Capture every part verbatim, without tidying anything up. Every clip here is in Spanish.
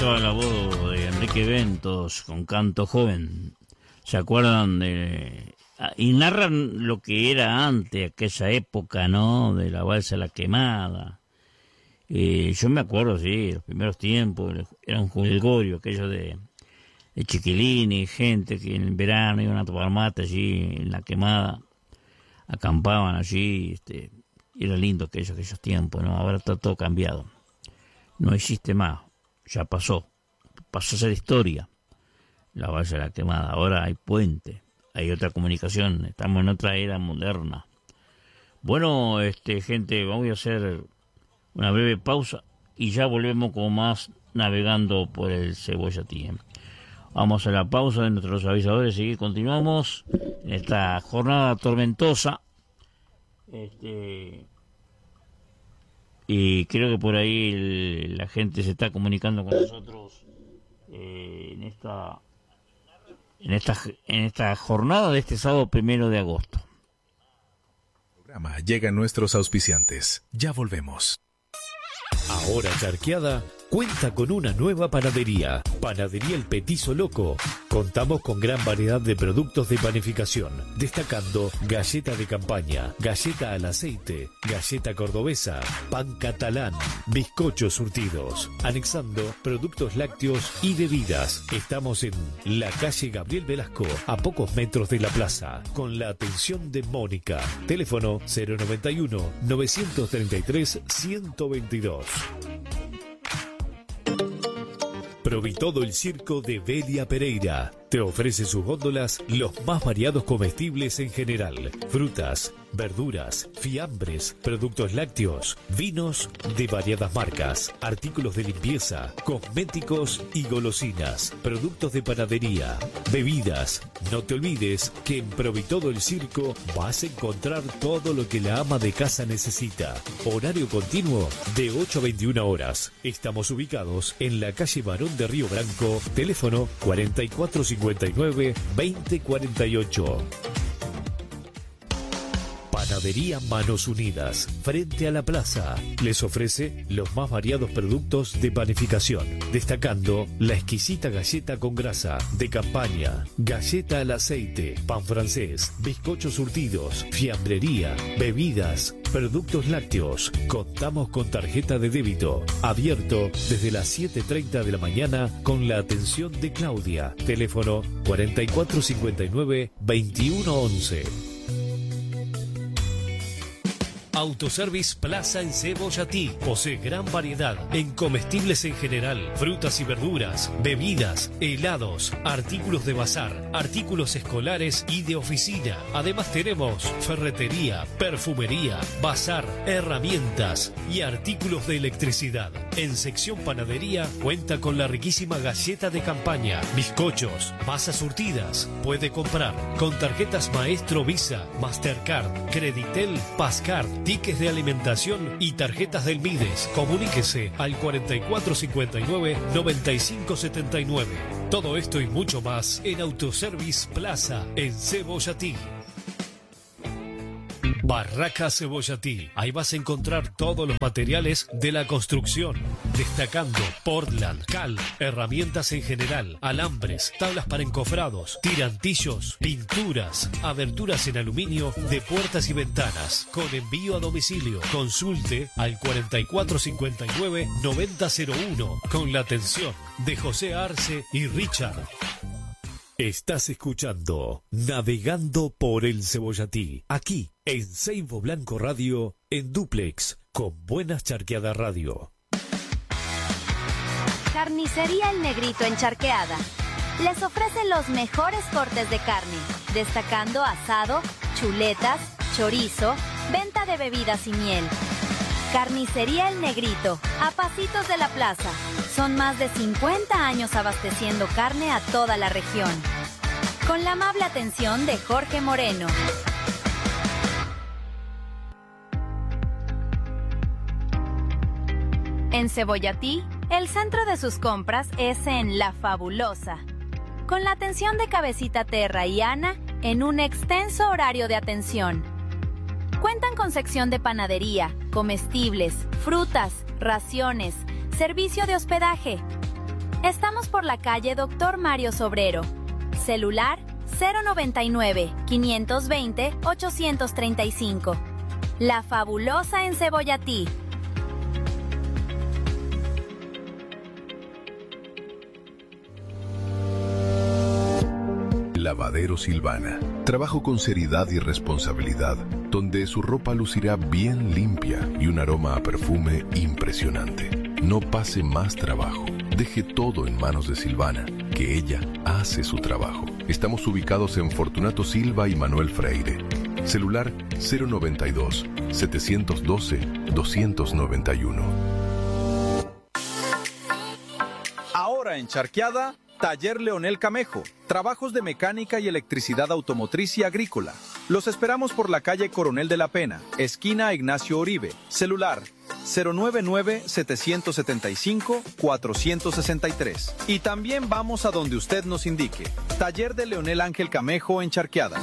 estaba la voz de Enrique Ventos con Canto Joven. ¿Se acuerdan de...? Y narran lo que era antes, aquella época, ¿no? De la balsa La Quemada. Eh, yo me acuerdo, sí, los primeros tiempos, era un jolgorio, aquello de, de chiquilines, gente que en el verano iban a tomar mate allí en La Quemada, acampaban allí, este, y era lindo aquellos, aquellos tiempos, ¿no? Ahora está todo cambiado. No existe más, ya pasó, pasó a ser historia, la balsa La Quemada. Ahora hay puente, hay otra comunicación, estamos en otra era moderna. Bueno, este, gente, vamos a hacer una breve pausa y ya volvemos con más navegando por el Cebollatí. Vamos a la pausa de nuestros avisadores y continuamos en esta jornada tormentosa. Este, y creo que por ahí el, la gente se está comunicando con nosotros eh, en esta en esta en esta jornada de este sábado primero de agosto. Llegan nuestros auspiciantes. Ya volvemos. Ahora Charqueada cuenta con una nueva panadería, Panadería El Petizo Loco. Contamos con gran variedad de productos de panificación, destacando galleta de campaña, galleta al aceite, galleta cordobesa, pan catalán, bizcochos surtidos, anexando productos lácteos y bebidas. Estamos en la calle Gabriel Velasco, a pocos metros de la plaza, con la atención de Mónica. Teléfono cero noventa y uno, novecientos treinta y tres, ciento veintidós. Provitodo el Circo de Belia Pereira te ofrece sus góndolas los más variados comestibles en general, frutas, verduras, fiambres, productos lácteos, vinos de variadas marcas, artículos de limpieza, cosméticos y golosinas, productos de panadería, bebidas. No te olvides que en Provitodo el Circo vas a encontrar todo lo que la ama de casa necesita. Horario continuo de ocho a veintiuna horas. Estamos ubicados en la calle Barón de Río Branco, teléfono cuarenta y cuatro cincuenta y nueve, veinte cuarenta y ocho. Panadería Manos Unidas, frente a la plaza, les ofrece los más variados productos de panificación, destacando la exquisita galleta con grasa, de campaña, galleta al aceite, pan francés, bizcochos surtidos, fiambrería, bebidas, productos lácteos. Contamos con tarjeta de débito, abierto desde las siete treinta de la mañana con la atención de Claudia. Teléfono cuarenta y cuatro cincuenta y nueve, veintiuno once. Autoservice Plaza en Cebollatí. Posee gran variedad en comestibles en general, frutas y verduras, bebidas, helados, artículos de bazar, artículos escolares y de oficina. Además tenemos ferretería, perfumería, bazar, herramientas y artículos de electricidad. En sección panadería cuenta con la riquísima galleta de campaña, bizcochos, masas surtidas. Puede comprar con tarjetas Maestro Visa, Mastercard, Creditel, Pascard, tickets de alimentación y tarjetas del Mides. Comuníquese al cuarenta y cuatro cincuenta y nueve, noventa y cinco setenta y nueve. Todo esto y mucho más en Autoservice Plaza en Cebollatí. Barraca Cebollatí. Ahí vas a encontrar todos los materiales de la construcción, destacando Portland, cal, herramientas en general, alambres, tablas para encofrados, tirantillos, pinturas, aberturas en aluminio de puertas y ventanas, con envío a domicilio. Consulte al cuarenta y cuatro cincuenta y nueve, noventa cero uno con la atención de José Arce y Richard. Estás escuchando Navegando por el Cebollatí, aquí en Seibo Blanco Radio, en Duplex, con Buenas Charqueadas Radio. Carnicería El Negrito en Charqueada. Les ofrece los mejores cortes de carne, destacando asado, chuletas, chorizo, venta de bebidas y miel. Carnicería El Negrito, a pasitos de la plaza. Son más de cincuenta años abasteciendo carne a toda la región. Con la amable atención de Jorge Moreno. En Cebollatí, el centro de sus compras es en La Fabulosa. Con la atención de Cabecita Terra y Ana en un extenso horario de atención. Cuentan con sección de panadería, comestibles, frutas, raciones, servicio de hospedaje. Estamos por la calle Doctor Mario Sobrero. Celular cero noventa y nueve, quinientos veinte, ochocientos treinta y cinco. La Fabulosa en Cebollatí. Lavadero Silvana. Trabajo con seriedad y responsabilidad, donde su ropa lucirá bien limpia y un aroma a perfume impresionante. No pase más trabajo. Deje todo en manos de Silvana, que ella hace su trabajo. Estamos ubicados en Fortunato Silva y Manuel Freire. Celular cero noventa y dos, setecientos doce, doscientos noventa y uno. Ahora en Charqueada, Taller Leonel Camejo. Trabajos de mecánica y electricidad automotriz y agrícola. Los esperamos por la calle Coronel de la Pena, esquina Ignacio Oribe. Celular cero noventa y nueve, setecientos setenta y cinco, cuatrocientos sesenta y tres. Y también vamos a donde usted nos indique. Taller de Leonel Ángel Camejo en Charqueada.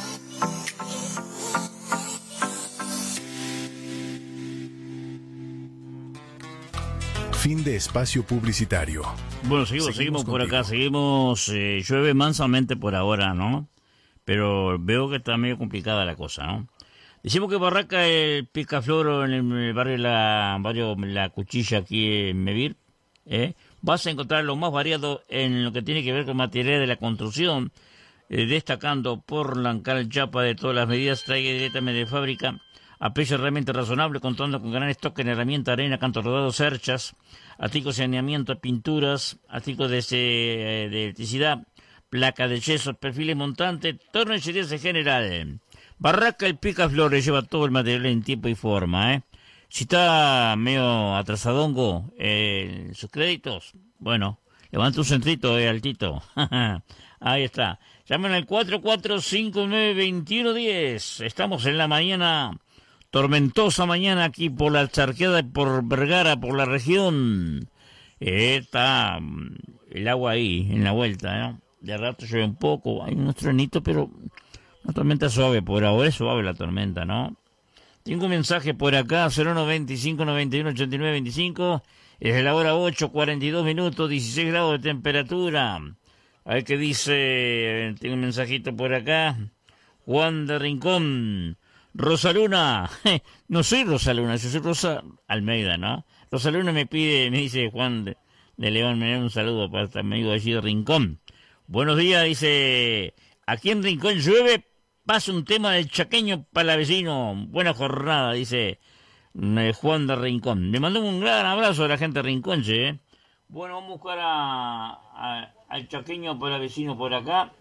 Fin de espacio publicitario. Bueno, seguimos, seguimos, seguimos por acá, seguimos. Eh, llueve mansamente por ahora, ¿no? Pero veo que está medio complicada la cosa, ¿no? Decimos que Barraca el Picaflor en el barrio La, barrio La Cuchilla aquí en Mevir, ¿eh? Vas a encontrar lo más variado en lo que tiene que ver con material de la construcción, eh, destacando por Lancal Chapa de todas las medidas, trae directamente de fábrica, a precio realmente razonable, contando con gran stock en herramienta, arena, canto rodado, cerchas, artículos de saneamiento, pinturas, artículos de, eh, de electricidad, placa de yeso, perfiles montantes, tornillerías en general. Barraca el Picaflor lleva todo el material en tiempo y forma, ¿eh? Si está medio atrasadongo eh, en sus créditos, bueno, levanta un centrito, eh, altito. Ahí está. Llamen al cuatro cuatro cinco nueve, dos uno uno cero. Estamos en la mañana, tormentosa mañana aquí por la Charqueada, por Vergara, por la región. Eh, está el agua ahí, en la vuelta, ¿eh? De rato llueve un poco, hay unos tronitos, pero una tormenta suave, por ahora es suave la tormenta, ¿no? Tengo un mensaje por acá, cero noventa y cinco, noventa y uno, ochenta y nueve, veinticinco. Es la hora ocho, cuarenta y dos minutos, dieciséis grados de temperatura. A ver qué dice, tengo un mensajito por acá. Juan de Rincón. Rosaluna. No soy Rosaluna, yo soy Rosa Almeida, ¿no? Rosaluna me pide, me dice Juan de, de León, me da un saludo para este amigo allí de Rincón. Buenos días, dice, aquí en Rincón llueve, pasa un tema del chaqueño para vecino. Buena jornada, dice eh, Juan de Rincón. Le mando un gran abrazo a la gente de Rincón, ¿eh? Bueno, vamos a buscar a, a, al chaqueño para vecino por acá.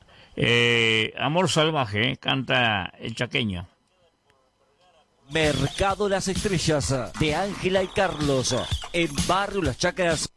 Eh, Amor Salvaje, ¿eh? Canta el chaqueño. Mercado Las Estrellas de Ángela y Carlos, en Barrio Las Chacras.